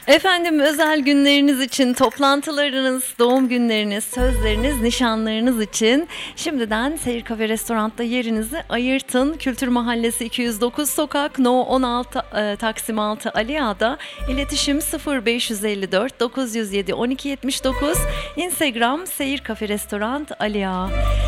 Efendim, özel günleriniz için, toplantılarınız, doğum günleriniz, sözleriniz, nişanlarınız için şimdiden Seyir Kafe Restorant'ta yerinizi ayırtın. Kültür Mahallesi 209 Sokak No 16 Taksim 6 Ali Ağa'da. İletişim 0554 907 1279. Instagram Seyir Kafe Restorant Ali Ağa.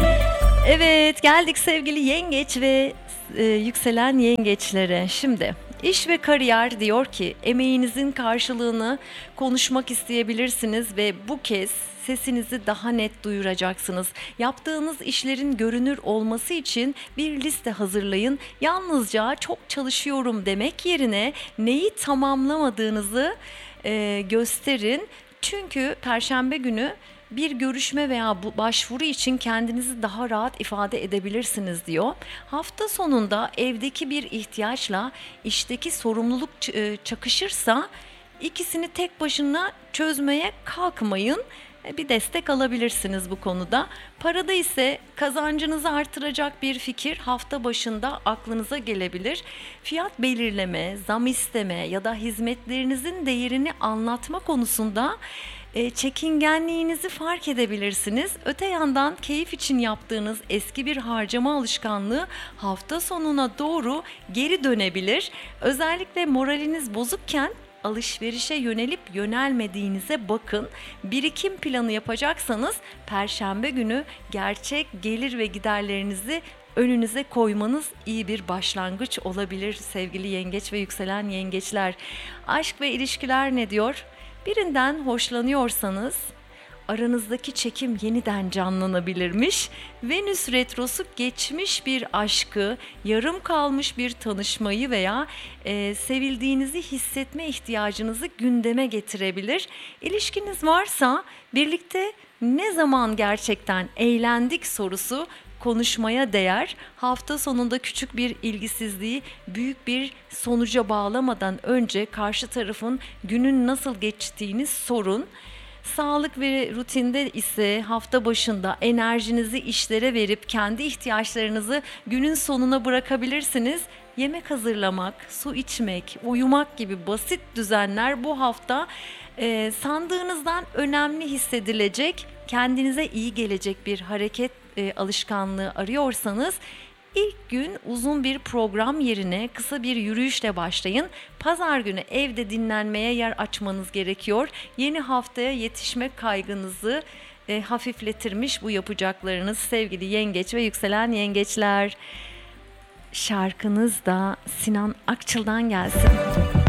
Evet, geldik sevgili yengeç ve yükselen yengeçlere. Şimdi iş ve kariyer diyor ki emeğinizin karşılığını konuşmak isteyebilirsiniz ve bu kez sesinizi daha net duyuracaksınız. Yaptığınız işlerin görünür olması için bir liste hazırlayın. Yalnızca çok çalışıyorum demek yerine neyi tamamlamadığınızı gösterin. Çünkü Perşembe günü bir görüşme veya bu başvuru için kendinizi daha rahat ifade edebilirsiniz diyor. Hafta sonunda evdeki bir ihtiyaçla işteki sorumluluk çakışırsa ikisini tek başına çözmeye kalkmayın. Bir destek alabilirsiniz bu konuda. Parada ise kazancınızı artıracak bir fikir hafta başında aklınıza gelebilir. Fiyat belirleme, zam isteme ya da hizmetlerinizin değerini anlatma konusunda çekingenliğinizi fark edebilirsiniz. Öte yandan keyif için yaptığınız eski bir harcama alışkanlığı hafta sonuna doğru geri dönebilir. Özellikle moraliniz bozukken alışverişe yönelip yönelmediğinize bakın. Birikim planı yapacaksanız Perşembe günü gerçek gelir ve giderlerinizi önünüze koymanız iyi bir başlangıç olabilir sevgili yengeç ve yükselen yengeçler. Aşk ve ilişkiler ne diyor? Birinden hoşlanıyorsanız aranızdaki çekim yeniden canlanabilirmiş. Venüs retrosu geçmiş bir aşkı, yarım kalmış bir tanışmayı veya sevildiğinizi hissetme ihtiyacınızı gündeme getirebilir. İlişkiniz varsa birlikte ne zaman gerçekten eğlendik sorusu konuşmaya değer. Hafta sonunda küçük bir ilgisizliği büyük bir sonuca bağlamadan önce karşı tarafın günün nasıl geçtiğini sorun. Sağlık ve rutinde ise hafta başında enerjinizi işlere verip kendi ihtiyaçlarınızı günün sonuna bırakabilirsiniz. Yemek hazırlamak, su içmek, uyumak gibi basit düzenler bu hafta sandığınızdan önemli hissedilecek, kendinize iyi gelecek bir hareket alışkanlığı arıyorsanız ilk gün uzun bir program yerine kısa bir yürüyüşle başlayın. Pazar günü evde dinlenmeye yer açmanız gerekiyor. Yeni haftaya yetişme kaygınızı hafifletirmiş bu yapacaklarınız sevgili yengeç ve yükselen yengeçler. Şarkınız da Sinan Akçıl'dan gelsin.